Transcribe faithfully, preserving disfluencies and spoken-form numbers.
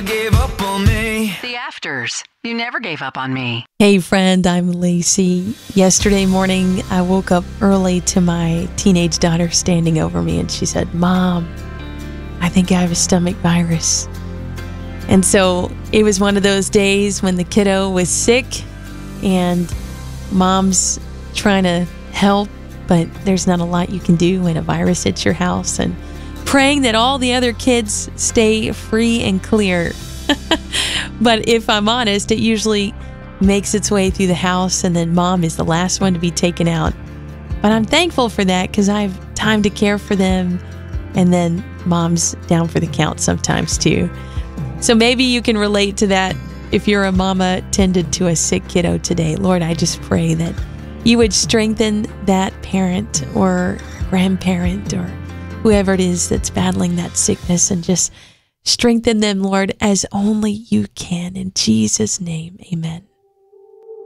gave up on me. The Afters. You never gave up on me. Hey friend, I'm Lacey. Yesterday morning, I woke up early to my teenage daughter standing over me, and she said, "Mom, I think I have a stomach virus." And so it was one of those days when the kiddo was sick and mom's trying to help, but there's not a lot you can do when a virus hits your house, and praying that all the other kids stay free and clear. But if I'm honest, it usually makes its way through the house, and then mom is the last one to be taken out. But I'm thankful for that because I have time to care for them, and then mom's down for the count sometimes too. So maybe you can relate to that if you're a mama tended to a sick kiddo today. Lord, I just pray that you would strengthen that parent or grandparent or whoever it is that's battling that sickness, and just strengthen them, Lord, as only you can. In Jesus' name, amen.